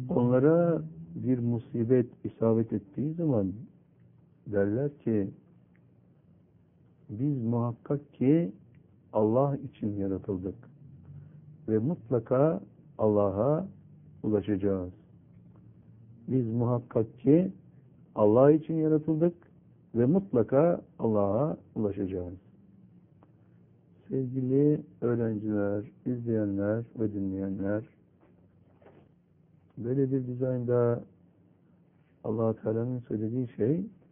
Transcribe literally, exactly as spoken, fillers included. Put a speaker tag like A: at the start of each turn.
A: Onlara bir musibet isabet ettiği zaman derler ki biz muhakkak ki Allah için yaratıldık ve mutlaka Allah'a ulaşacağız. Biz muhakkak ki Allah için yaratıldık ve mutlaka Allah'a ulaşacağız. Sevgili öğrenciler, izleyenler ve dinleyenler, böyle bir dizaynda Allah-u Teala'nın söylediği şey